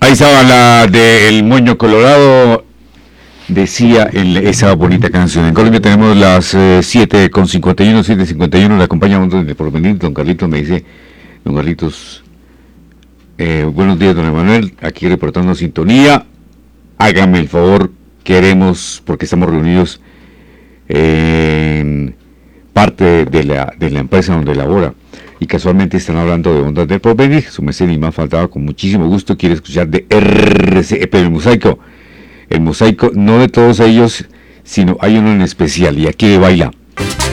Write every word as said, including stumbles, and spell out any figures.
Ahí estaba la del Moño Colorado, decía en esa bonita canción. En Colombia tenemos las eh, siete con cincuenta y uno, siete cincuenta y uno, le acompaña de por venir, don Carlitos me dice, don Carlitos, eh, buenos días don Emanuel, aquí reportando sintonía, hágame el favor, queremos, porque estamos reunidos en parte de la, de la empresa donde labora, y casualmente están hablando de Ondas del Porvenir, su merced ni más faltaba, con muchísimo gusto quiere escuchar de R C E, pero el mosaico, el mosaico, no de todos ellos, sino hay uno en especial, y aquí baila.